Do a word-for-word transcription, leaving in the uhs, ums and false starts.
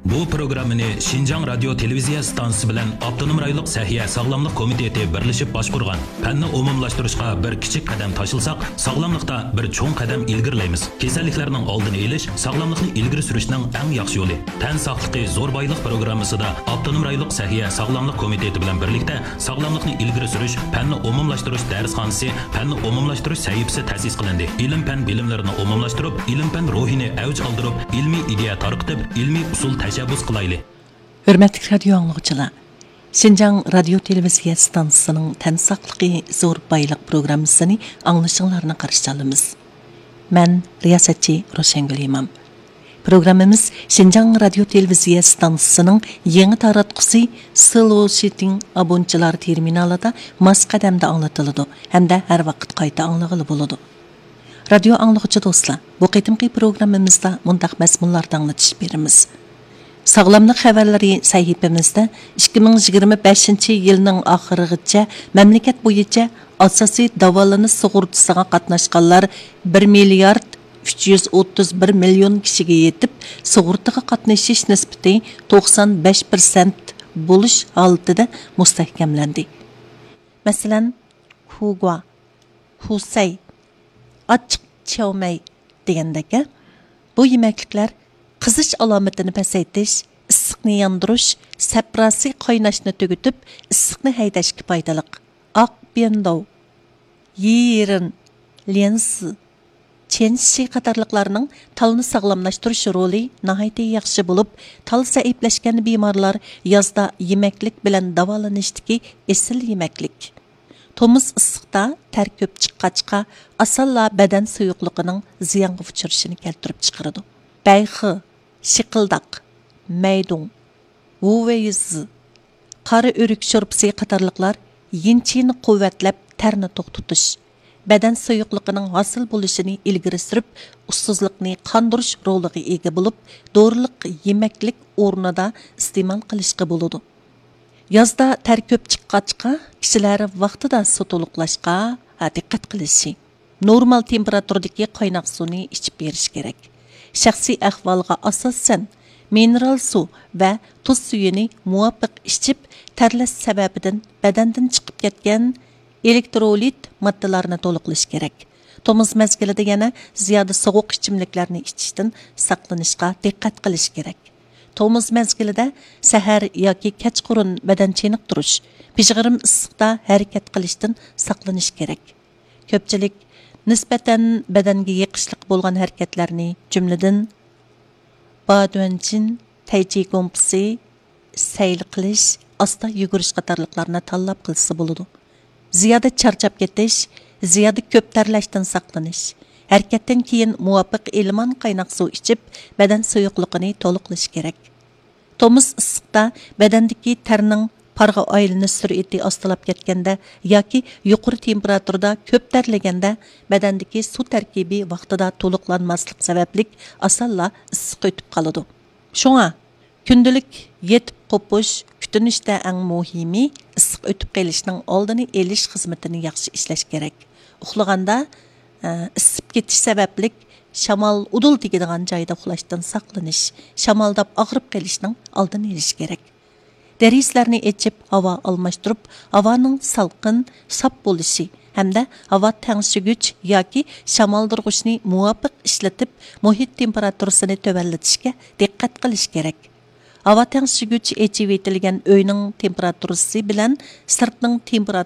Bu programmani Şinjan Radyo Televiziya stansiyasi bilan Avtonom rayonluq Sahiya Sog'lomlik komiteti birlashib boshqurgan. Fanni umumlashtirishga bir kichik qadam tashlsak, sog'lomlikda bir cho'ng qadam ilgirlaymiz. Kasalliklarning oldini olish, sog'lomlikni ilgari surishning eng yaxshi yo'li. Tan sog'ligi zo'r boylik programmasida Avtonom rayonluq Sahiya Sog'lomlik komiteti bilan birlikda sog'lomlikni ilgari surish, fanni umumlashtirish darsxonasi, fanni umumlashtirish sahifasi ta'sis qilindi. Ilm-fan bilimlarini umumlashtirib, ilm-fan ruhini avj oldirib, ilmiy ideya tarqitib, ilmiy usul tashabbus qilayli. Hürmetli radyo anlıqçılar, Şinjan Radyo Televiziya stansiyasının tən saqlıqı zor baylık programmasını anlaşıllarına qarşılayımız. Mən riyasetçi Roşengül İmam. Programımız Şinjan Radyo Televiziya stansiyasının yeni taratqusi Slow Shiting abonçılar terminalida mas qadamda anlatılıdı, hem de her vaqt qayta anlıqılı buludu. Radyo anlıqçı dostlar, bu qitimqi programımızda mundaq məzmunlardan anlatış berimiz. Sağlamlıq xəbərləri səhifəmizdə ikki ming yigirma beshinchi yilning oxirigacha mamlakat bo'yicha asosiy davolanish sug'urtasiga qatnashganlar bir milliard uch yuz o'ttiz bir million kishiga yetib, sug'urtaga qatnashish nisbati to'qson besh foiz bo'lish holatida mustahkamlandi. Masalan, Hugua, Husay, Achchiq Choomay degandek bu yemekliklar qizish alomatini pasaytish, issiqni yondirish, saprasi qaynashni tugutib, issiqni haydashga foydaliq. Oq bendov, yirin, lens, chenshi qatorliqlarning talni sog'lomlashtirish roli nihoyatda yaxshi bo'lib, tal zaiflashgan bemorlar yozda yemeklik bilan davolanishdagi esil yemeklik. Tomuz issiqda ter ko'p chiqqachqa asalla badan suyuqligining ziyonga uchrashini keltirib chiqaradi. Bayxi, shiqildaq, maydun, vuveyiz, qari o'rik sho'rpisi qatorliqlar yinchini quvvatlab tarni to'xtatish, badan suyuqligining hosil bo'lishini ilgari surib, ussizlikni qondirish roliga ega bo'lib, dorilik yemeklik o'rnida iste'mol qilishga bo'ladi. Yozda ter ko'p chiqqachqa kishilar vaqtida suv to'liqlashga diqqat qilishi, normal temperaturdagi qaynoq suvni ichib berish kerak. Shaxsiy ahvolga asosan mineral suv va tuz suyini muvofiq ichib, terlash sababidan badandan chiqib ketgan elektrolit moddalarni to'liqlash kerak. Tomuz mezgilida yana ziyoda sovuq ichimliklarni ichishdan saqlanishga diqqat qilish kerak. Tomuz mezgilida sahar yoki kechqurun badan cheniq turish, pishg'irim issiqda harakat qilishdan saqlanish kerak. Ko'pchilik nisbatan badanga yiqishliq bo'lgan harakatlarni jumladan baduanchin, taychi kompisi, sayl qilish, asta yugurish qatorliqlarni tanlab qilsa bo'ladi. Ziyoda charchab ketish, ziyoda ko'p terlashdan saqlanish, harakatdan keyin muvofiq ilmon qaynoq suv ichib, badan suyuqligini to'liqlash kerak. Tomuz issiqda badandagi terning parga aylanish sur'ati ostilab ketganda yoki yuqori temperaturada ko'p terlaganda badandagi suv tarkibi vaqtida to'liqlanmaslik sababli asalla issiq o'tib qoladi. Shunga kundalik yetib qo'pish kutinishda eng muhimi issiq o'tib qolishning oldini olish xizmatini yaxshi ishlash kerak. Uxlaganda isib ketish sababli shamol udul tegadigan joyda uxlashdan saqlanish, shamoldab og'rib qolishning oldini olish kerak. Derislarni echib havo almashtirib, havoning salqin, sap bo'lishi hamda havo tangshigich yoki shamoldirg'ichni muvofiq ishlatib, muhit temperaturasini tuvallatishga diqqat qilish kerak. Havo tangshigich echib etilgan uyning temperaturasi bilan sirtning temperaturasi